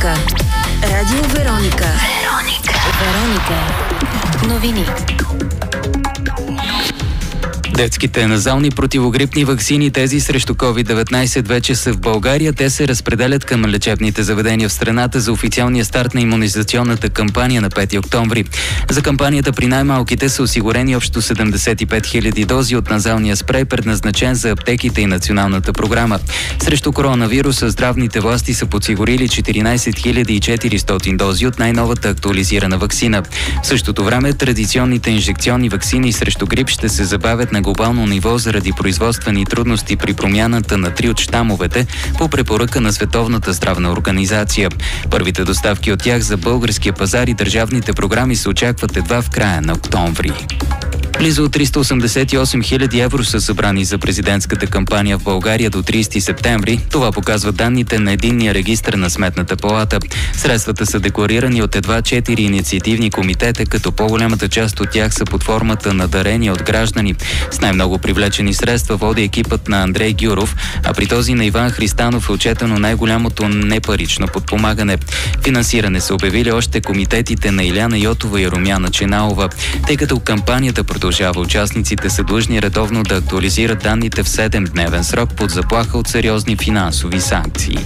Вероника. Радио Вероника. Вероника. Новини. Детските назални противогрипни ваксини, тези срещу COVID-19, вече са в България. Те се разпределят към лечебните заведения в страната за официалния старт на имунизационната кампания на 5 октомври. За кампанията при най-малките са осигурени общо 75 000 дози от назалния спрей, предназначен за аптеките и националната програма. Срещу коронавируса здравните власти са подсигурили 14 400 дози от най-новата актуализирана ваксина. В същото време традиционните инжекционни ваксини срещу грип ще се забавят на глобално ниво заради производствени трудности при промяната на 3 от щамовете по препоръка на Световната здравна организация. Първите доставки от тях за българския пазар и държавните програми се очакват едва в края на октомври. Близо 388 000 евро са събрани за президентската кампания в България до 30 септември. Това показват данните на единния регистър на Сметната палата. Средствата са декларирани от едва 4 инициативни комитета, като по-голямата част от тях са под формата на дарения от граждани. С най-много привлечени средства води екипът на Андрей Гюров, а при този на Иван Христанов е отчетено най-голямото непарично подпомагане. Финансиране са обявили още комитетите на Иляна Йотова и Румяна Ченалова. Тъй като кампанията продължава, участниците са длъжни редовно да актуализират данните в 7-дневен срок под заплаха от сериозни финансови санкции.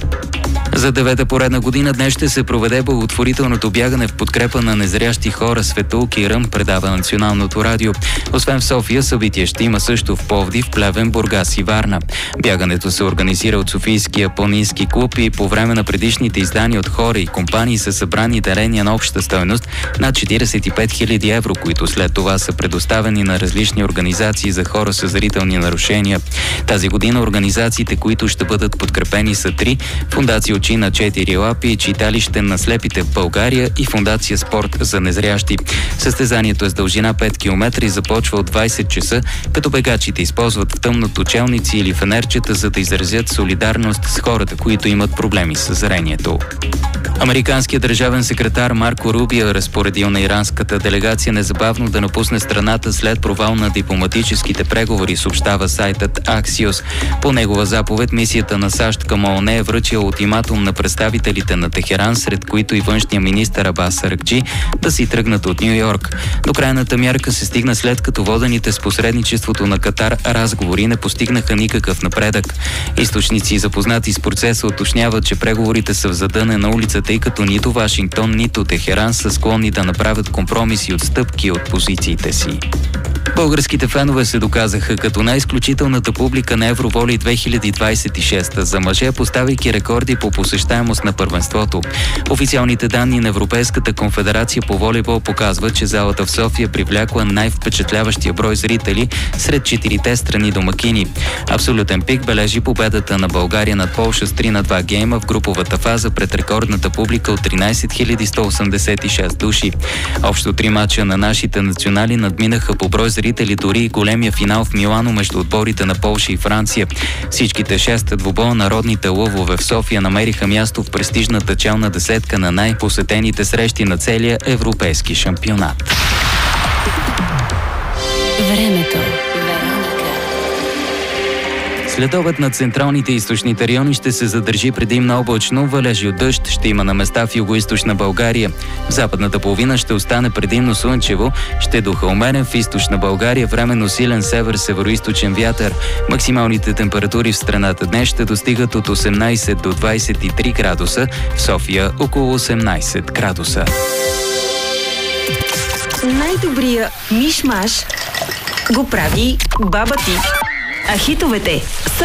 За 9-та поредна година днес ще се проведе благотворителното бягане в подкрепа на незрящи хора Светулки Ръм, предава Националното радио. Освен в София, събитие ще има също в Пловдив, Плевен, Бургас и Варна. Бягането се организира от Софийския планински клуб и по време на предишните издания от хора и компании са събрани дарения на обща стойност над 45 000 евро, които след това са предоставени на различни организации за хора с зрителни нарушения. Тази година организациите, които ще бъдат подкрепени, са 3: Фондация Очи на 4 лапи, Читалище на слепите в България и Фондация Спорт за незрящи. Състезанието е с дължина 5 км и започва от 20 часа, като бегачите използват в тъмното челници или фенерчета, за да изразят солидарност с хората, които имат проблеми с зрението. Американският държавен секретар Марко Рубио е разпоредил на иранската делегация незабавно да напусне страната след провал на дипломатическите преговори, съобщава сайтът Axios. По негова заповед мисията на САЩ към ООН е връчила ултиматум на представителите на Техеран, сред които и външния министър Абас Аракчи, да си тръгнат от Ню Йорк. До крайната мярка се стигна след като водените с посредничеството на Катар разговори не постигнаха никакъв напредък. Източници, запознати с процеса, уточняват, че преговорите са в задънена улица, тъй като нито Вашингтон, нито Техеран са склонни да направят компромиси и отстъпки от позициите си. Българските фенове се доказаха като най-изключителната публика на Евроволей 2026 за мъже, поставяйки рекорди по посещаемост на първенството. Официалните данни на Европейската конфедерация по волейбол показват, че залата в София привлякла най-впечатляващия брой зрители сред 4-те страни домакини. Абсолютен пик бележи победата на България над Полша с 3-2 гейма в груповата фаза пред рекордната публика от 13 186 души. Общо 3 мача на нашите национали надминаха по брой зрители дори и големия финал в Милано между отборите на Полша и Франция. Всичките 6 двубоя народните лъвове в София намериха място в престижната челна десетка на най-посетените срещи на целия европейски шампионат. Времето. Следобед на централните и източните райони ще се задържи предимно облачно, валежи от дъжд ще има на места в югоизточна България. В западната половина ще остане предимно слънчево, ще духа умерен в източна България, временно силен север-североизточен вятър. Максималните температури в страната днес ще достигат от 18 до 23 градуса, в София около 18 градуса. Най-добрия миш-маш го прави баба ти. А хитовете